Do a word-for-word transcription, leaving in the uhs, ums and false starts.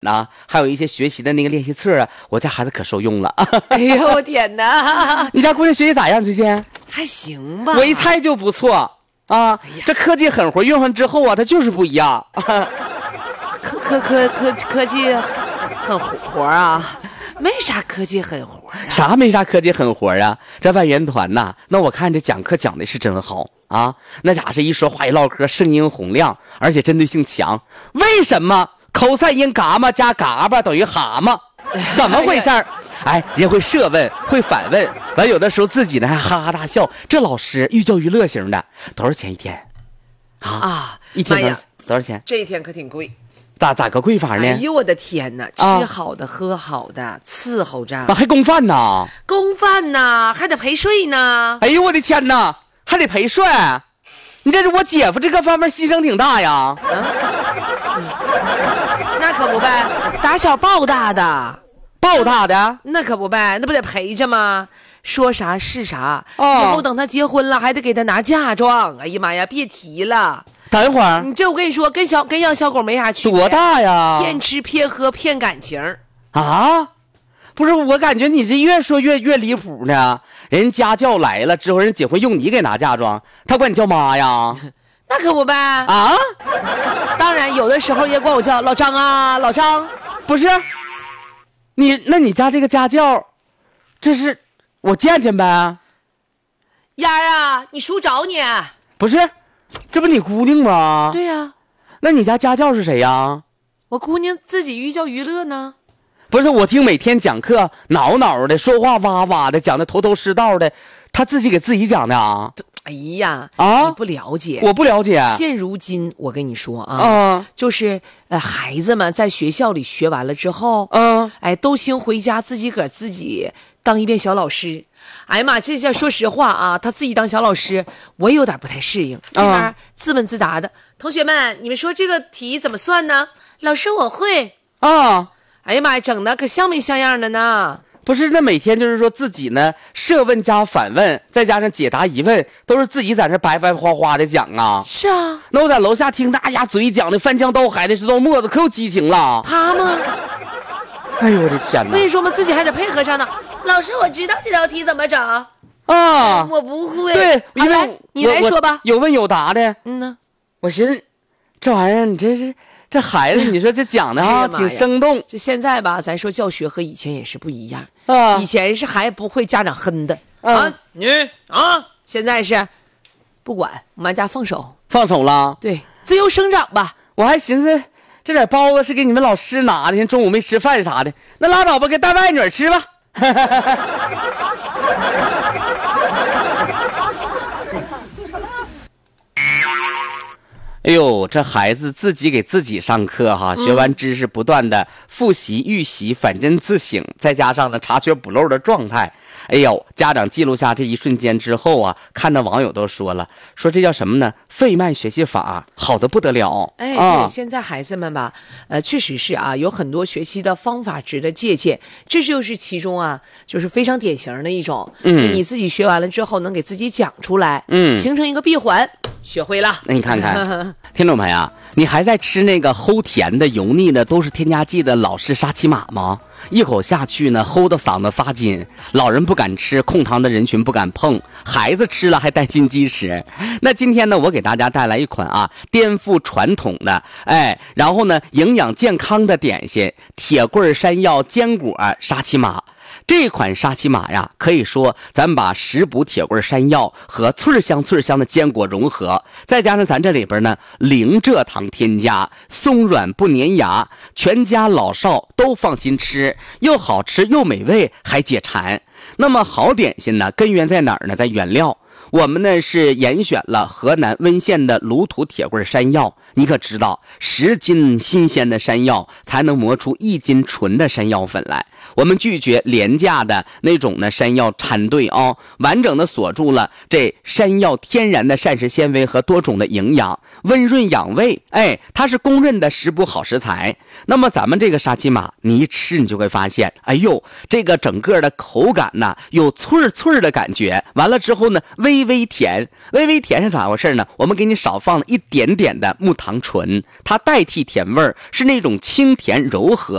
啊，还有一些学习的那个练习册啊，我家孩子可受用了。 哎呦我天哪！ 你家姑娘学习咋样？最近还行吧？ 我一猜就不错啊。哎、这科技狠活用上之后啊，它就是不一样。 科科科科科技狠活啊？没啥科技狠活啊。 啥没啥科技狠活啊？这外援团呐，那我看这讲课讲的是真好啊。那家伙是一说话一唠嗑，声音洪亮，而且针对性强。为什么？口散音嘎嘛加嘎巴等于蛤蟆，怎么回事？哎，人会设问，会反问，完有的时候自己呢还哈哈大笑。这老师寓教于乐型的，多少钱一天？啊啊， 一天多少多少钱？ 这一天可挺贵。 咋咋个贵法呢？ 哎呦我的天哪！ 啊、 吃好的，喝好的，伺候着。 啊，还供饭呢？ 供饭呢，还得陪睡呢。 哎呦我的天哪，还得陪睡？你这是我姐夫这个方面牺牲挺大呀。 嗯嗯、那可不呗，打小抱大的， 抱大的， 那可不呗，那不得陪着吗？说啥是啥。 哦、 以后等他结婚了，还得给他拿嫁妆。哎呀妈呀，别提了。 等会儿， 你这我跟你说，跟小跟养小狗没啥区别。 多大呀？ 骗吃骗喝骗感情啊！不是，我感觉你这越说越越离谱呢。人家教来了之后，人结婚用你给拿嫁妆，他管你叫妈呀？ 那可不呗啊！ 当然，有的时候也管我叫老张啊，老张。 不是，你那你家这个家教，这是我见见呗。 丫儿啊，你叔找你。 不是，这不你姑娘吗？ 对呀、啊。 那你家家教是谁呀？ 我姑娘自己寓教于乐呢。 不是，我听每天讲课挠挠的，说话哇哇的，讲的头头是道的，他自己给自己讲的啊。 哎呀， 啊， 你不了解， 我不了解。 现如今，我跟你说啊， 嗯， 就是呃，孩子们在学校里学完了之后， 嗯， 哎，都兴回家自己个自己当一遍小老师。哎呀妈，这下说实话啊，他自己当小老师，我也有点不太适应。这边自问自答的，嗯、同学们，你们说这个题怎么算呢？老师，我会啊。 哎呀妈呀，整的可像没像样的呢。 不是，那每天就是说自己呢设问加反问，再加上解答疑问，都是自己在这白白花花的讲啊。 是啊， 那我在楼下听大家嘴讲的翻江倒海的石头沫子，可有激情了。 他吗？ 哎呦我的天哪！ 我跟你说嘛，自己还得配合上呢。老师，我知道这道题怎么整啊， 我不会。 对， 啊、来你来说吧。 有问有答的。 嗯呢， 我寻思这玩意儿，你这是。这孩子，你说这讲的哈、哎、挺生动。 这现在吧，咱说教学和以前也是不一样啊。 以前是还不会家长哼的、 啊、 啊，你啊，现在是不管，我们家放手， 放手了。 对，自由生长吧。 我还寻思这点包子是给你们老师拿的，中午没吃饭啥的，那拉倒吧，给带外女吃吧。哎呦，这孩子自己给自己上课哈，学完知识不断的复习预习，反真自省，再加上呢查缺补漏的状态。哎呦，家长记录下这一瞬间之后啊，看到网友都说了，说这叫什么呢？费曼学习法好的不得了。 哎， 啊、 对，现在孩子们吧，呃，确实是啊，有很多学习的方法值得借鉴，这就是其中啊，就是非常典型的一种。 嗯， 你自己学完了之后能给自己讲出来， 嗯， 形成一个闭环，学会了。 那你看看，听众朋友，你还在吃那个齁甜的、油腻的、都是添加剂的老式沙琪玛吗？一口下去呢，齁到嗓子发紧，老人不敢吃，控糖的人群不敢碰，孩子吃了还担心积食。那今天呢，我给大家带来一款啊颠覆传统的，哎，然后呢营养健康的点心——铁棍山药坚果沙琪玛。这款沙琪玛呀，可以说咱把食补铁棍山药和脆香脆香的坚果融合，再加上咱这里边呢零蔗糖添加，松软不粘牙，全家老少都放心吃，又好吃又美味，还解馋。那么好点心呢，根源在哪儿呢？在原料。我们呢是严选了河南温县的鲁土铁棍山药，你可知道十斤新鲜的山药才能磨出一斤纯的山药粉来。我们拒绝廉价的那种呢山药掺兑啊，完整的锁住了这山药天然的膳食纤维和多种的营养，温润养胃。哎，它是公认的食补好食材。那么咱们这个沙琪玛，你一吃你就会发现，哎呦，这个整个的口感呢有脆脆的感觉，完了之后呢微微微甜。微微甜是咋回事呢？我们给你少放了一点点的木糖醇，它代替甜味儿，是那种清甜柔和。